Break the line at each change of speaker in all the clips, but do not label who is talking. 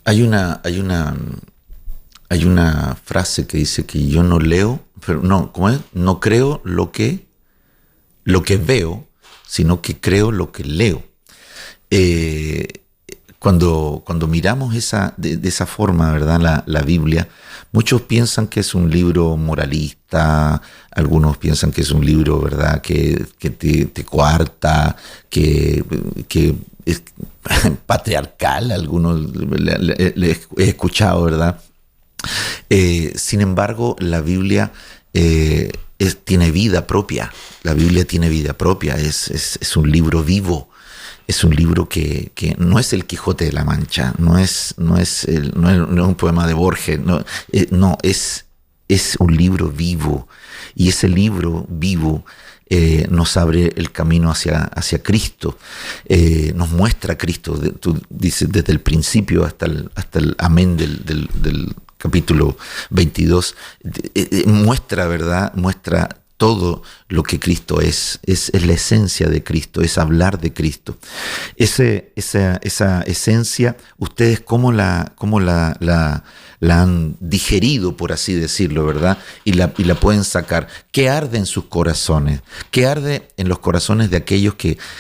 Hay una, hay una, hay una frase que dice que yo no leo, pero no, ¿cómo es? No creo lo que veo, sino que creo lo que leo. Eh, cuando miramos de esa forma, ¿verdad? La Biblia, muchos piensan que es un libro moralista, algunos piensan que es un libro, ¿verdad? Que te coarta, que es patriarcal, algunos le he escuchado, ¿verdad? Sin embargo, la Biblia tiene vida propia. La Biblia tiene vida propia, es un libro vivo. Es un libro que no es el Quijote de la Mancha, no es un poema de Borges, no, es un libro vivo. Y ese libro vivo nos abre el camino hacia Cristo, nos muestra a Cristo. Tú dices desde el principio hasta el amén del capítulo 22, muestra, ¿verdad? Muestra todo lo que Cristo es la esencia de Cristo, es hablar de Cristo. Esa esencia, ¿ustedes cómo la han digerido, por así decirlo, ¿verdad? Y la pueden sacar. ¿Qué arde en sus corazones? ¿Qué arde en los corazones de aquellos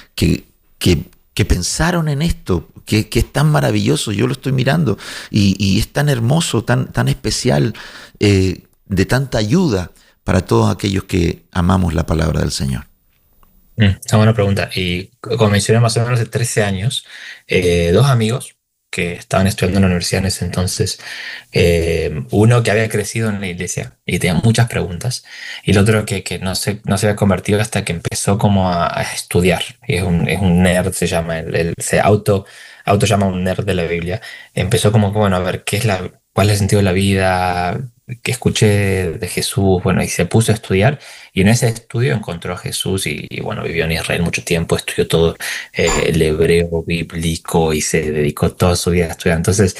que pensaron en esto? Que es tan maravilloso, yo lo estoy mirando, y es tan hermoso, tan especial, de tanta ayuda para todos aquellos que amamos la palabra del Señor.
Una buena pregunta. Y como mencioné, más o menos de 13 años, dos amigos que estaban estudiando en la universidad en ese entonces, uno que había crecido en la iglesia y tenía muchas preguntas, y el otro que no se había convertido hasta que empezó como a estudiar. Y es un nerd, se llama, se auto llama un nerd de la Biblia. Empezó como que, bueno, a ver, cuál es el sentido de la vida, que escuché de Jesús, bueno, y se puso a estudiar, y en ese estudio encontró a Jesús y bueno, vivió en Israel mucho tiempo, estudió todo el hebreo bíblico y se dedicó toda su vida a estudiar. Entonces,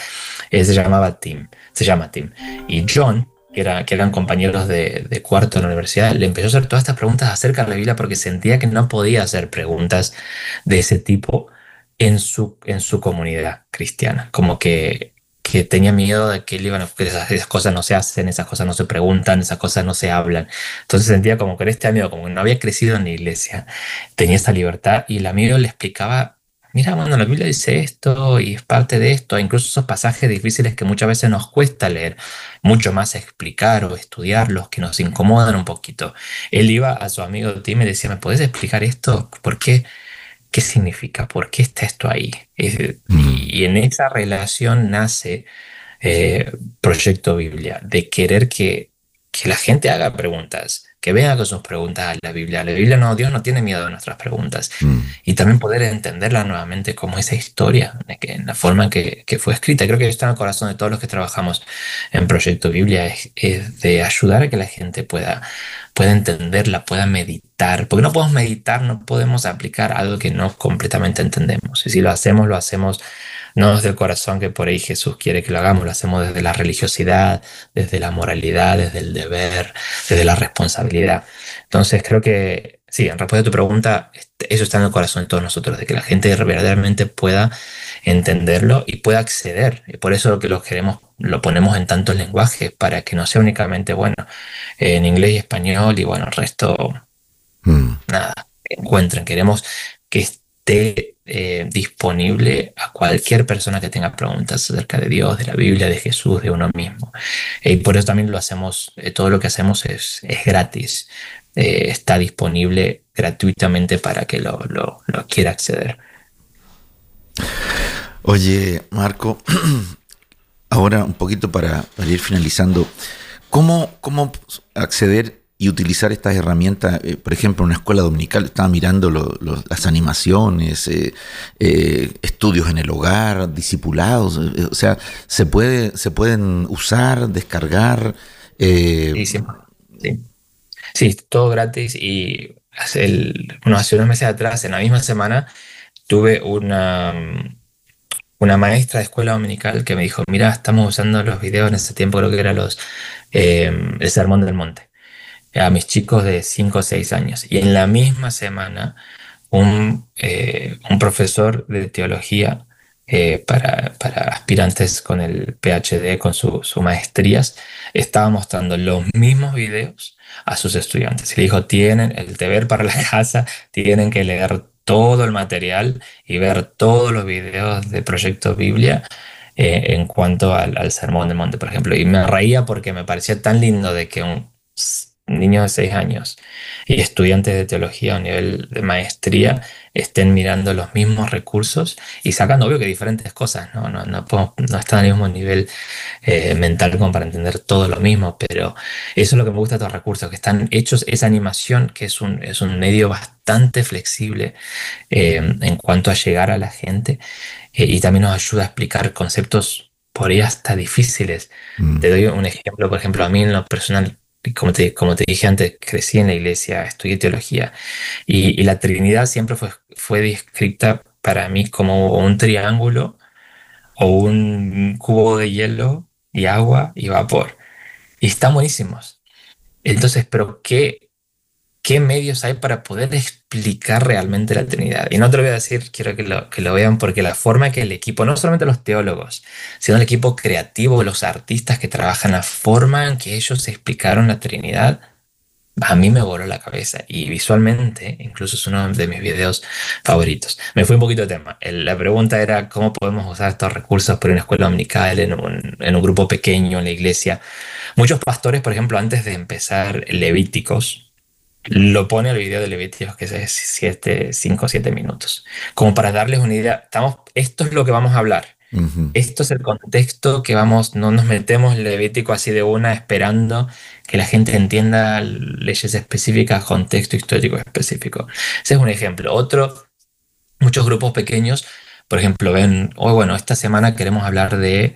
se llama Tim. Y John, que eran compañeros de cuarto en la universidad, le empezó a hacer todas estas preguntas acerca de la Biblia porque sentía que no podía hacer preguntas de ese tipo en su comunidad cristiana. Como que tenía miedo de que él iban que esas cosas no se hacen, esas cosas no se preguntan, esas cosas no se hablan. Entonces sentía como que en este amigo, como que no había crecido en la iglesia, tenía esa libertad, y el amigo le explicaba: mira, bueno, la Biblia dice esto y es parte de esto, incluso esos pasajes difíciles que muchas veces nos cuesta leer, mucho más explicar o estudiarlos, que nos incomodan un poquito. Él iba a su amigo Tim y le decía: ¿me podés explicar esto? ¿Por qué? ¿Qué significa? ¿Por qué está esto ahí?
Mm,
Y en esa relación nace Proyecto Biblia, de querer que la gente haga preguntas, que venga con sus preguntas a la Biblia. La Biblia no, Dios no tiene miedo de nuestras preguntas.
mm.
Y también poder entenderla nuevamente como esa historia, en la forma en que fue escrita. Creo que está en el corazón de todos los que trabajamos en Proyecto Biblia, es de ayudar a que la gente pueda entenderla, pueda meditar. Porque no podemos meditar, no podemos aplicar algo que no completamente entendemos. Y si lo hacemos no desde el corazón que por ahí Jesús quiere que lo hagamos, lo hacemos desde la religiosidad, desde la moralidad, desde el deber, desde la responsabilidad. Entonces creo que sí, en respuesta a tu pregunta, eso está en el corazón de todos nosotros, de que la gente verdaderamente pueda entenderlo y pueda acceder. Y por eso que lo queremos, lo ponemos en tantos lenguajes, para que no sea únicamente, bueno, en inglés y español y bueno, el resto,
Mm.
nada, que encuentren. Queremos que esté disponible a cualquier persona que tenga preguntas acerca de Dios, de la Biblia, de Jesús, de uno mismo. Y por eso también lo hacemos, todo lo que hacemos es gratis. Está disponible gratuitamente para que lo quiera acceder.
Oye, Marco, ahora un poquito para ir finalizando, ¿cómo acceder y utilizar estas herramientas? Por ejemplo, en una escuela dominical, estaba mirando las animaciones, estudios en el hogar, discipulados, o sea, se pueden usar, descargar. eh,
Sí, sí, sí. Sí, todo gratis. Y hace unos meses atrás, en la misma semana, tuve una maestra de escuela dominical que me dijo: mira, estamos usando los videos en ese tiempo, creo que era el Sermón del Monte, a mis chicos de 5 o 6 años. Y en la misma semana, un profesor de teología para aspirantes con el PhD, con sus maestrías, estaba mostrando los mismos videos a sus estudiantes. Y le dijo, tienen el deber para la casa, tienen que leer todo el material y ver todos los videos de Proyecto Biblia en cuanto al Sermón del Monte, por ejemplo. Y me reía porque me parecía tan lindo de que un niño de 6 años y estudiantes de teología a un nivel de maestría estén mirando los mismos recursos y sacando, obvio que diferentes cosas, no están al mismo nivel mental como para entender todo lo mismo, pero eso es lo que me gusta de estos recursos, que están hechos, esa animación, que es un medio bastante flexible en cuanto a llegar a la gente, y también nos ayuda a explicar conceptos por ahí hasta difíciles. Te doy un ejemplo, por ejemplo, a mí en lo personal, como te dije antes, crecí en la iglesia, estudié teología, y la Trinidad siempre fue descrita para mí como un triángulo o un cubo de hielo y agua y vapor. Y están buenísimos. Entonces, pero ¿qué medios hay para poder explicar realmente la Trinidad? Y no te lo voy a decir, quiero que lo vean, porque la forma que el equipo, no solamente los teólogos, sino el equipo creativo, los artistas que trabajan, la forma en que ellos explicaron la Trinidad, a mí me voló la cabeza. Y visualmente, incluso es uno de mis videos favoritos. Me fui un poquito de tema. La pregunta era cómo podemos usar estos recursos para una escuela dominical, en un grupo pequeño, en la iglesia. Muchos pastores, por ejemplo, antes de empezar Levíticos, lo pone el video de Levíticos, que es 5 o 7 minutos, como para darles una idea. Esto es lo que vamos a hablar.
Ujú.
Esto es el contexto que vamos, no nos metemos en Levítico así de una esperando que la gente entienda leyes específicas, contexto histórico específico. Ese es un ejemplo. Otro, muchos grupos pequeños, por ejemplo, ven, hoy bueno, esta semana queremos hablar de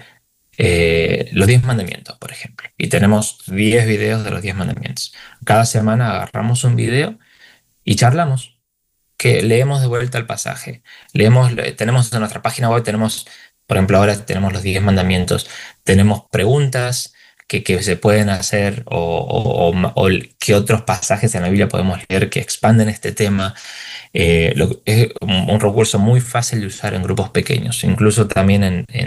los 10 mandamientos, por ejemplo, y tenemos 10 videos de los 10 mandamientos. Cada semana agarramos un video y charlamos, que leemos de vuelta el pasaje. Tenemos en nuestra página web, por ejemplo, ahora tenemos los 10 mandamientos, tenemos preguntas que se pueden hacer, o qué otros pasajes en la Biblia podemos leer que expanden este tema. Es un recurso muy fácil de usar en grupos pequeños, incluso también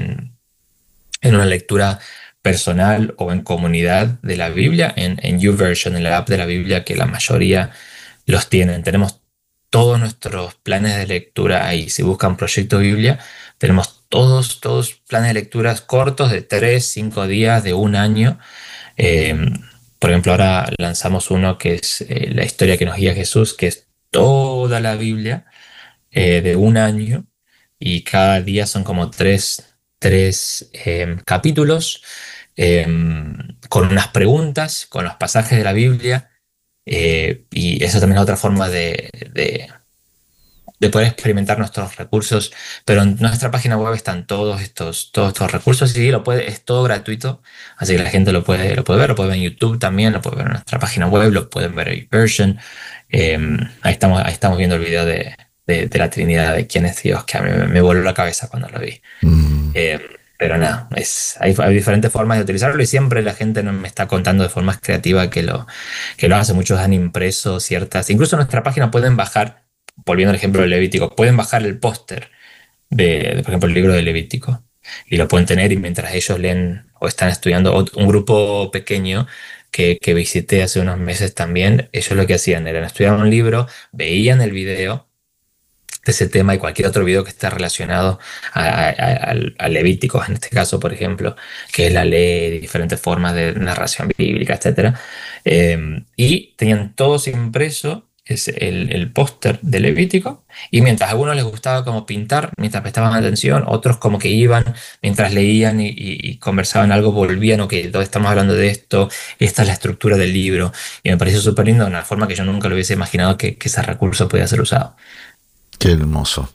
en una lectura personal o en comunidad de la Biblia, en YouVersion, en la app de la Biblia, que la mayoría los tienen. Tenemos todos nuestros planes de lectura ahí. Si buscan Proyecto Biblia, tenemos todos planes de lecturas cortos de 3, 5 días, de un año. Eh, por ejemplo, ahora lanzamos uno que es la historia que nos guía Jesús, que es toda la Biblia, de un año, y cada día son como tres capítulos, eh, con unas preguntas, con los pasajes de la Biblia, y eso también es otra forma de poder experimentar nuestros recursos. Pero en nuestra página web están todos estos recursos, y es todo gratuito, así que la gente lo puede ver en YouTube también, lo puede ver en nuestra página web, lo pueden ver en YouVersion. Ahí estamos viendo el video de la Trinidad, de quién es Dios, que a mí me voló la cabeza cuando lo vi.
Mm.
Eh, pero nada, hay diferentes formas de utilizarlo, y siempre la gente me está contando de formas creativas que lo hace. Muchos han impreso ciertas, incluso en nuestra página pueden bajar, volviendo al ejemplo de Levítico, pueden bajar el póster por ejemplo, el libro de Levítico, y lo pueden tener, y mientras ellos leen o están estudiando. Un grupo pequeño que visité hace unos meses también, ellos lo que hacían era estudiar un libro, veían el video de ese tema y cualquier otro video que esté relacionado a Levíticos, en este caso, por ejemplo, que es la ley, diferentes formas de narración bíblica, etcétera. Y tenían todos impreso el póster de Levítico, y mientras a algunos les gustaba como pintar, mientras prestaban atención, otros como que iban, mientras leían y conversaban algo, volvían, ok, estamos hablando de esto, esta es la estructura del libro, y me pareció súper lindo, de una forma que yo nunca lo hubiese imaginado que ese recurso podía ser usado.
Qué hermoso.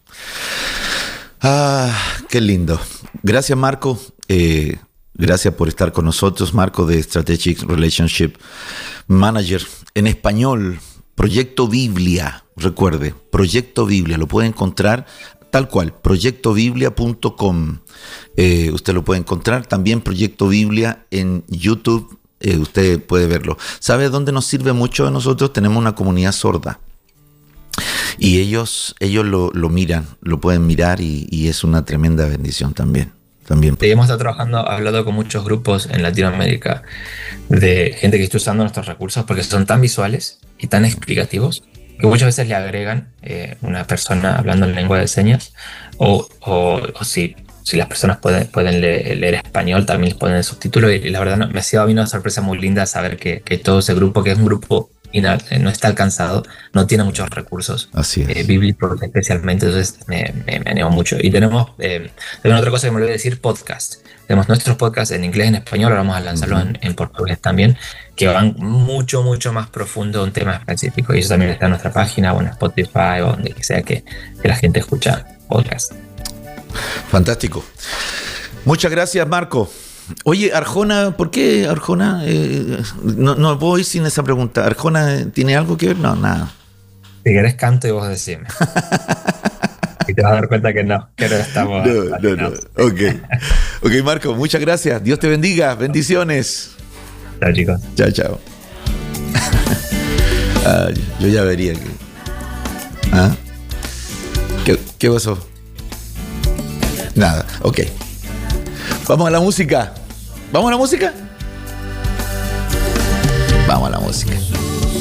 Qué lindo. Gracias, Marco. Gracias por estar con nosotros, Marco, de Strategic Relationship Manager. En español, Proyecto Biblia. Recuerde, Proyecto Biblia. Lo puede encontrar tal cual, proyectobiblia.com. Usted lo puede encontrar. También Proyecto Biblia en YouTube. Usted puede verlo. ¿Sabe dónde nos sirve mucho a nosotros? Tenemos una comunidad sorda. Y ellos lo miran, lo pueden mirar, y es una tremenda bendición también. también.
Hemos estado hablando con muchos grupos en Latinoamérica de gente que está usando nuestros recursos porque son tan visuales y tan explicativos que muchas veces le agregan una persona hablando en lengua de señas o si las personas pueden leer español, también les ponen el subtítulo y la verdad me ha sido a mí una sorpresa muy linda saber que todo ese grupo, que es un grupo no está alcanzado, no tiene muchos recursos bíblicos especialmente, entonces me animo mucho. Y tenemos otra cosa que me olvidé decir, podcast. Tenemos nuestros podcasts en inglés, en español, ahora vamos a lanzarlos en portugués también, que van mucho, mucho más profundo a un tema específico. Y eso también está en nuestra página o en Spotify o donde sea que la gente escucha podcast.
Fantástico. Muchas gracias, Marco. Oye, Arjona, ¿por qué Arjona? No puedo ir sin esa pregunta. ¿Arjona tiene algo que ver? No, nada.
Si querés canto y vos decime. Y te vas a dar cuenta que no estamos...
No. Ok, Marco, muchas gracias. Dios te bendiga. Bendiciones.
Chao, chicos.
Chao. Yo ya vería que... ¿Ah? ¿Qué pasó? Nada, ok. Vamos a la música. ¿Vamos a la música? Vamos a la música.